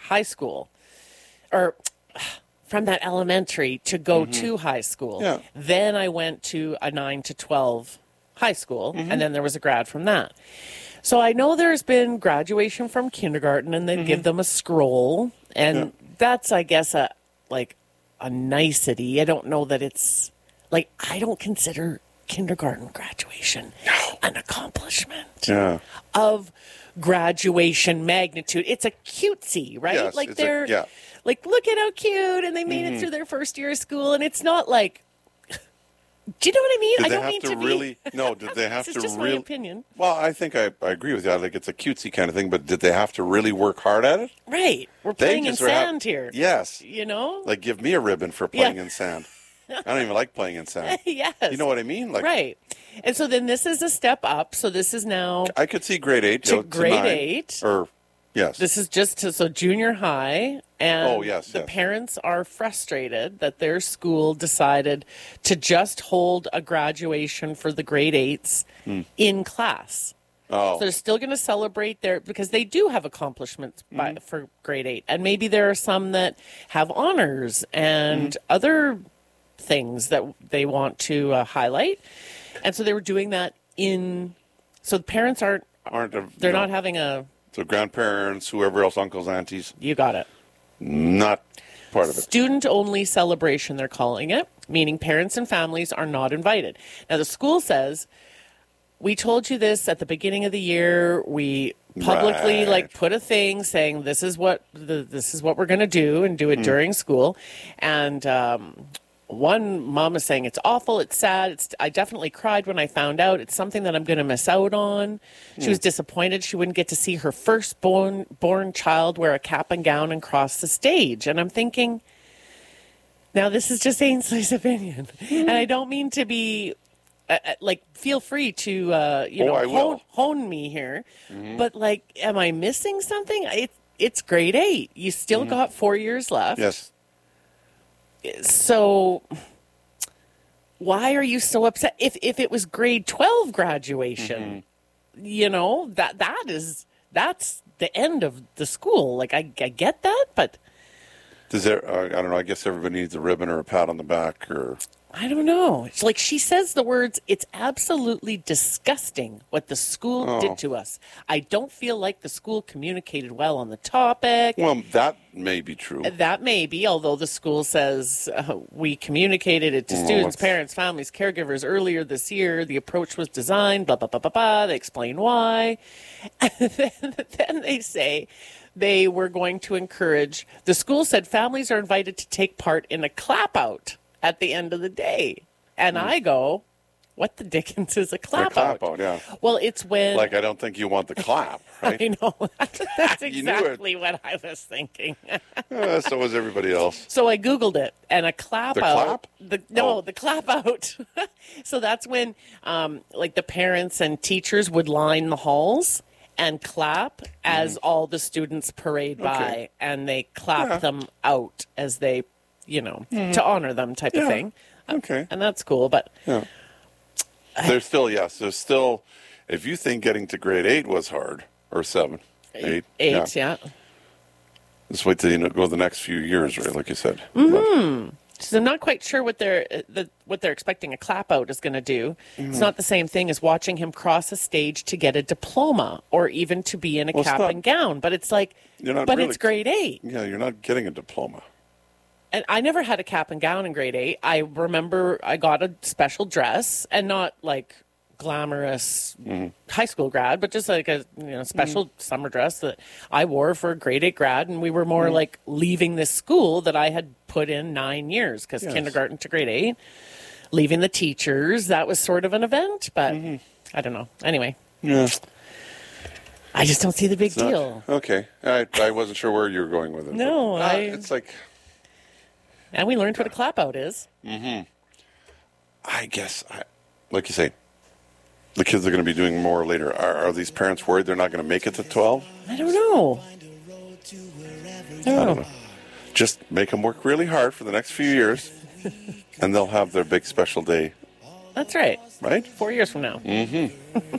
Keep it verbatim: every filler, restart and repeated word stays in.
high school, or from that elementary to go Mm-hmm. to high school. Yeah. Then I went to a nine to twelve high school, Mm-hmm. and then there was a grad from that. So I know there's been graduation from kindergarten, and they give them a scroll, and Mm-hmm. Yeah. that's, I guess, a like a nicety. I don't know that it's like I don't consider kindergarten graduation an accomplishment Yeah. of graduation magnitude. It's a cutesy, right? Yes, like it's a- they're yeah. like, look at how cute, and they made Mm-hmm. it through their first year of school, and it's not like. Do you know what I mean? Did I they don't have mean to, to really? be. No. Did they have This to is just really? my opinion, Well, I think I, I agree with you. I think it's a cutesy kind of thing, but did they have to really work hard at it? right? We're They playing in just were hap- sand here. Yes. You know, Like, give me a ribbon for playing Yeah. in sand. I don't even like playing in sand. yes. You know what I mean? Like, right? And so then this is a step up. So this is now I could see grade eight To you know, grade nine, eight. or yes, This is just to, so junior high, and Oh, yes, the yes. parents are frustrated that their school decided to just hold a graduation for the grade eights in class. oh, So they're still going to celebrate their, because they do have accomplishments by, Mm-hmm. for grade eight, and maybe there are some that have honors and Mm-hmm. other things that they want to uh, highlight, and so they were doing that in. So the parents aren't, aren't a, they're no. not having a. So grandparents, whoever else, uncles, aunties, You got it. not part of it. Student-only celebration, they're calling it, meaning parents and families are not invited. Now, the school says, we told you this at the beginning of the year. We publicly Right. like put a thing saying this is what the, this is what we're going to do, and do it during school. And um, one mom is saying it's awful, it's sad. It's I definitely cried when I found out. It's something that I'm going to miss out on. She was disappointed she wouldn't get to see her firstborn born child wear a cap and gown and cross the stage. And I'm thinking, now this is just Ainsley's opinion, and I don't mean to be. Uh, uh, like, feel free to uh, you Oh, know I hone, will. hone me here, but like, am I missing something? It, it's grade eight. You still got four years left. Yes. So why are you so upset? If if it was grade twelve graduation, you know that that is that's the end of the school. Like I, I get that, but Does there? Uh, I don't know. I guess everybody needs a ribbon or a pat on the back, or I don't know. It's like she says the words, it's absolutely disgusting what the school Oh. did to us. I don't feel like the school communicated well on the topic. well, that may be true. That may be, although the school says uh, we communicated it to Well, students, it's- parents, families, caregivers earlier this year. The approach was designed, blah, blah, blah, blah, blah. They explain why. And then, then they say they were going to encourage, the school said families are invited to take part in a clap out at the end of the day. And I go, what the dickens is a A clap, clap out? out, yeah. Well, it's when... Like I don't think you want the clap, right? I know. That's You knew it. exactly what I was thinking. Uh, so was everybody else. So I Googled it, and a clap The out. clap? The, no, Oh. the clap out. So that's when, um, like, the parents and teachers would line the halls and clap as all the students parade by, Mm-hmm. Okay. and they clap Yeah. them out as they, you know, to honor them, type of Yeah. thing. Okay. And that's cool, but Yeah. There's still, yes, there's still, if you think getting to grade eight was hard, or seven, eight. eight, yeah. Just wait till you know, go the next few years, right, like you said. Mm-hmm. So I'm not quite sure what they're uh, the, what they're expecting a clap out is going to do. Mm-hmm. It's not the same thing as watching him cross a stage to get a diploma or even to be in a Well, it's cap not- and gown. But it's like, You're not but really- it's grade eight, Yeah, you're not getting a diploma. and I never had a cap and gown in grade eight. I remember I got a special dress, and not like glamorous Mm-hmm. high school grad, but just like a you know special summer dress that I wore for a grade eight grad, and we were more Mm-hmm. like leaving this school that I had put in nine years because Yes. kindergarten to grade eight, leaving the teachers. That was sort of an event, but Mm-hmm. I don't know. Anyway, Yeah. I just don't see the big Not- deal. okay. I, I wasn't sure where you were going with it. No, but, uh, I- It's like, And we learned what a clap out is. I guess, I, like you say, the kids are going to be doing more later. Are, are these parents worried they're not going to make it to twelve? I don't know. I I don't know. Just make them work really hard for the next few years, and they'll have their big special day, That's right. right? Four years from now.